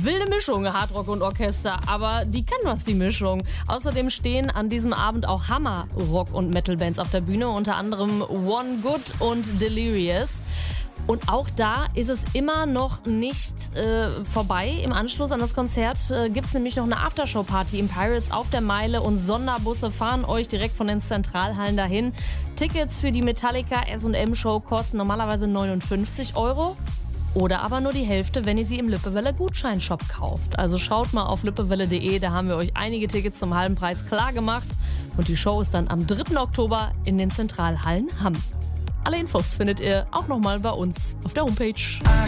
wilde Mischung, Hardrock und Orchester, aber die kann was, die Mischung. Außerdem stehen an diesem Abend auch Hammer-Rock- und Metal-Bands auf der Bühne, unter anderem One Good und Delirious. Und auch da ist es immer noch nicht vorbei. Im Anschluss an das Konzert gibt es nämlich noch eine Aftershow-Party im Pirates auf der Meile und Sonderbusse fahren euch direkt von den Zentralhallen dahin. Tickets für die Metallica S&M-Show kosten normalerweise 59 € oder aber nur die Hälfte, wenn ihr sie im Lippewelle Gutscheinshop kauft. Also schaut mal auf lippewelle.de, da haben wir euch einige Tickets zum halben Preis klar gemacht. Und die Show ist dann am 3. Oktober in den Zentralhallen Hamm. Alle Infos findet ihr auch nochmal bei uns auf der Homepage.